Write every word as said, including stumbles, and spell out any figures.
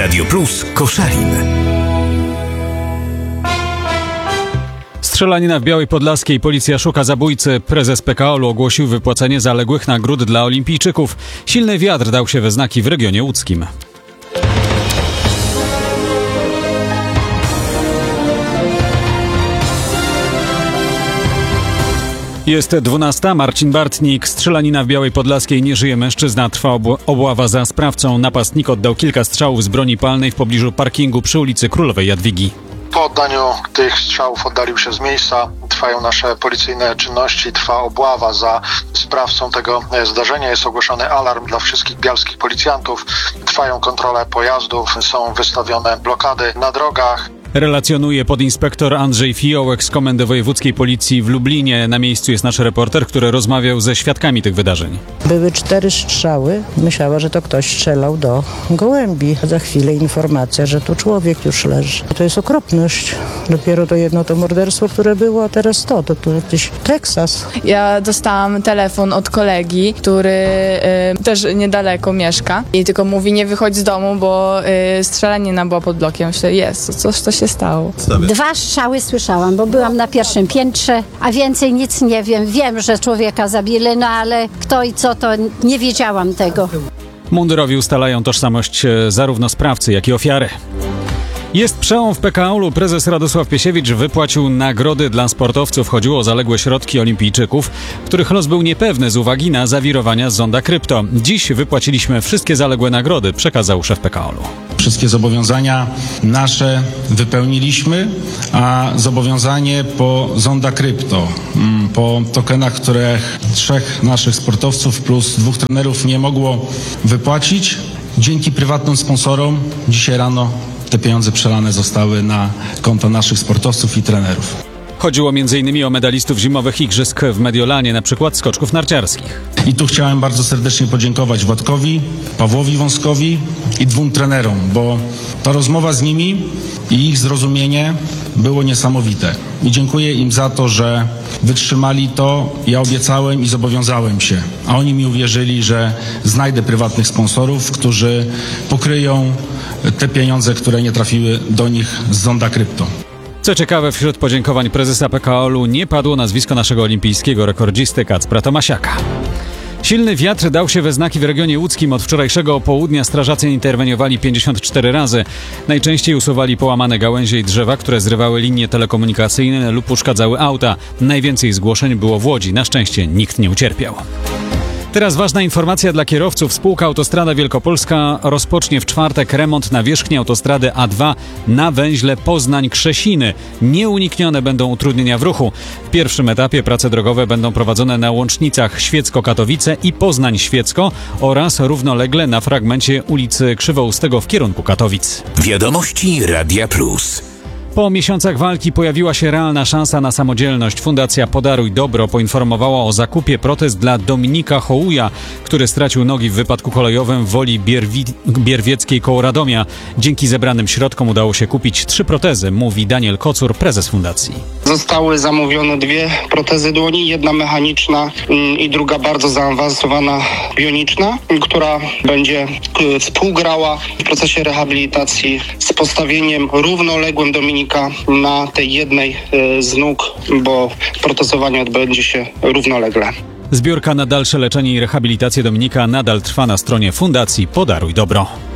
Radio Plus Koszalin. Strzelanina w Białej Podlaskiej. Policja szuka zabójcy. Prezes P K O L ogłosił wypłacenie zaległych nagród dla olimpijczyków. Silny wiatr dał się we znaki w regionie łódzkim. Jest dwunasta. Marcin Bartnik. Strzelanina w Białej Podlaskiej. Nie żyje mężczyzna. Trwa obł- obława za sprawcą. Napastnik oddał kilka strzałów z broni palnej w pobliżu parkingu przy ulicy Królowej Jadwigi. Po oddaniu tych strzałów oddalił się z miejsca. Trwają nasze policyjne czynności, trwa obława za sprawcą tego zdarzenia. Jest ogłoszony alarm dla wszystkich bialskich policjantów. Trwają kontrole pojazdów, są wystawione blokady na drogach. Relacjonuje podinspektor Andrzej Fiołek z Komendy Wojewódzkiej Policji w Lublinie. Na miejscu jest nasz reporter, który rozmawiał ze świadkami tych wydarzeń. Były cztery strzały. Myślała, że to ktoś strzelał do gołębi. Za chwilę informacja, że tu człowiek już leży. To jest okropność. Dopiero to jedno to morderstwo, które było, a teraz to. To tu jakiś Teksas. Ja dostałam telefon od kolegi, który y, też niedaleko mieszka i tylko mówi, nie wychodź z domu, bo y, strzelanina była pod blokiem. Myślę, jest, coś to się stało. Dwa strzały słyszałam, bo byłam na pierwszym piętrze, a więcej nic nie wiem. Wiem, że człowieka zabili, no ale kto i co, to nie wiedziałam tego. Mundurowi ustalają tożsamość zarówno sprawcy, jak i ofiary. Jest przełom w P K O L-u. Prezes Radosław Piesiewicz wypłacił nagrody dla sportowców. Chodziło o zaległe środki olimpijczyków, których los był niepewny z uwagi na zawirowania z zonda krypto. Dziś wypłaciliśmy wszystkie zaległe nagrody, przekazał szef P K O L-u. Wszystkie zobowiązania nasze wypełniliśmy, a zobowiązanie po zonda krypto, po tokenach, które trzech naszych sportowców plus dwóch trenerów nie mogło wypłacić, dzięki prywatnym sponsorom dzisiaj rano te pieniądze przelane zostały na konta naszych sportowców i trenerów. Chodziło między innymi o medalistów zimowych igrzysk w Mediolanie, na przykład skoczków narciarskich. I tu chciałem bardzo serdecznie podziękować Władkowi, Pawłowi Wąskowi i dwóm trenerom, bo ta rozmowa z nimi i ich zrozumienie było niesamowite. I dziękuję im za to, że wytrzymali to. Ja obiecałem i zobowiązałem się, a oni mi uwierzyli, że znajdę prywatnych sponsorów, którzy pokryją te pieniądze, które nie trafiły do nich z zonda krypto. Co ciekawe, wśród podziękowań prezesa P K O L-u nie padło nazwisko naszego olimpijskiego rekordzisty Kacpra Tomasiaka. Silny wiatr dał się we znaki w regionie łódzkim. Od wczorajszego południa strażacy interweniowali pięćdziesiąt cztery razy. Najczęściej usuwali połamane gałęzie i drzewa, które zrywały linie telekomunikacyjne lub uszkadzały auta. Najwięcej zgłoszeń było w Łodzi. Na szczęście nikt nie ucierpiał. Teraz ważna informacja dla kierowców. Spółka Autostrada Wielkopolska rozpocznie w czwartek remont nawierzchni autostrady A dwa na węźle Poznań-Krzesiny. Nieuniknione będą utrudnienia w ruchu. W pierwszym etapie prace drogowe będą prowadzone na łącznicach Świecko-Katowice i Poznań-Świecko oraz równolegle na fragmencie ulicy Krzywoustego w kierunku Katowic. Wiadomości Radia Plus. Po miesiącach walki pojawiła się realna szansa na samodzielność. Fundacja Podaruj Dobro poinformowała o zakupie protez dla Dominika Hołuja, który stracił nogi w wypadku kolejowym w Woli Bierwi- Bierwieckiej koło Radomia. Dzięki zebranym środkom udało się kupić trzy protezy, mówi Daniel Kocur, prezes fundacji. Zostały zamówione dwie protezy dłoni, jedna mechaniczna i druga bardzo zaawansowana bioniczna, która będzie współgrała w procesie rehabilitacji z postawieniem równoległym Dominika na tej jednej z nóg, bo protezowanie odbędzie się równolegle. Zbiórka na dalsze leczenie i rehabilitację Dominika nadal trwa na stronie Fundacji Podaruj Dobro.